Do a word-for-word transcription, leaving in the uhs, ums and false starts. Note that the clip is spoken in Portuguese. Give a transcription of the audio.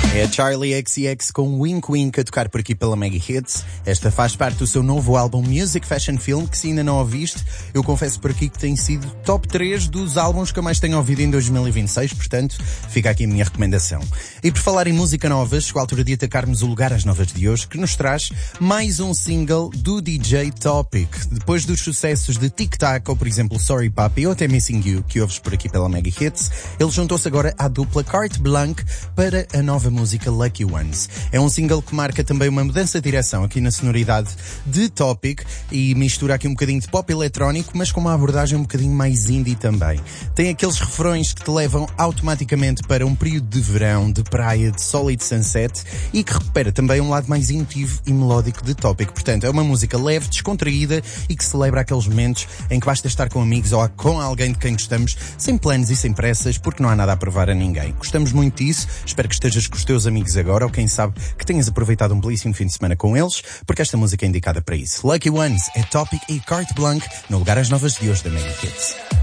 É a Charlie X C X com Wink Wink a tocar por aqui pela Mega Hits. Esta faz parte do seu novo álbum Music Fashion Film, que se ainda não ouviste, eu confesso por aqui que tem sido top três dos álbuns que eu mais tenho ouvido em dois mil e vinte e seis, portanto, fica aqui a minha recomendação. E por falar em música nova, chegou a altura de atacarmos o lugar às novas de hoje, que nos traz mais um single do D J Topic. Depois dos sucessos de Tic Tac, ou por exemplo Sorry Papi, ou até Missing You, que ouves por aqui pela Mega Hits, ele juntou-se agora à dupla Carte Blanche para a nova música música Lucky Ones. É um single que marca também uma mudança de direção aqui na sonoridade de Topic e mistura aqui um bocadinho de pop eletrónico, mas com uma abordagem um bocadinho mais indie também. Tem aqueles refrões que te levam automaticamente para um período de verão, de praia, de sol e de sunset, e que recupera também um lado mais emotivo e melódico de Topic. Portanto, é uma música leve, descontraída e que celebra aqueles momentos em que basta estar com amigos ou com alguém de quem gostamos, sem planos e sem pressas, porque não há nada a provar a ninguém. Gostamos muito disso, espero que estejas com os teus amigos agora, ou quem sabe que tenhas aproveitado um belíssimo fim de semana com eles, porque esta música é indicada para isso. Lucky Ones é Topic e Carte Blanche, no lugar às novas de hoje da Mega Hits.